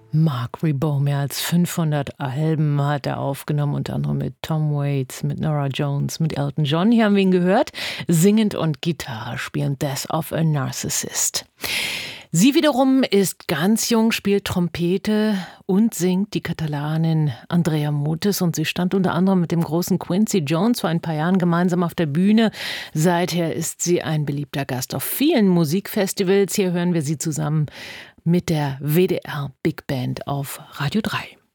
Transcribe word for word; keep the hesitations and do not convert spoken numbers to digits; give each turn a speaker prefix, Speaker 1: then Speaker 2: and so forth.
Speaker 1: Mark Ribot, mehr als fünfhundert Alben hat er aufgenommen, unter anderem mit Tom Waits, mit Norah Jones, mit Elton John. Hier haben wir ihn gehört, singend und Gitarre spielen Death of a Narcissist. Sie wiederum ist ganz jung, spielt Trompete und singt, die Katalanin Andrea Motis. Und sie stand unter anderem mit dem großen Quincy Jones vor ein paar Jahren gemeinsam auf der Bühne. Seither ist sie ein beliebter Gast auf vielen Musikfestivals. Hier hören wir sie zusammen mit der W D R Big Band auf Radio drei.